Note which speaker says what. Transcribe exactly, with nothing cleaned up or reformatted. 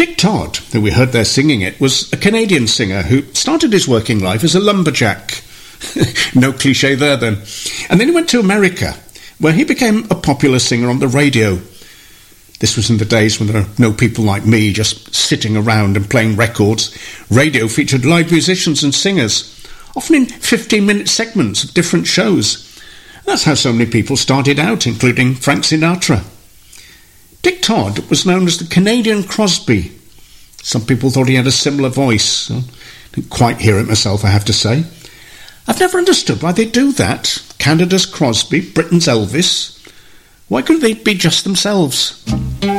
Speaker 1: Dick Todd, who we heard there singing it, was a Canadian singer who started his working life as a lumberjack. No cliche there then. And then he went to America, where he became a popular singer on the radio. This was in the days when there were no people like me just sitting around and playing records. Radio featured live musicians and singers, often in fifteen-minute segments of different shows. That's how so many people started out, including Frank Sinatra. Dick Todd was known as the Canadian Crosby. Some people thought he had a similar voice. I didn't quite hear it myself, I have to say. I've never understood why they do that. Canada's Crosby, Britain's Elvis. Why couldn't they be just themselves?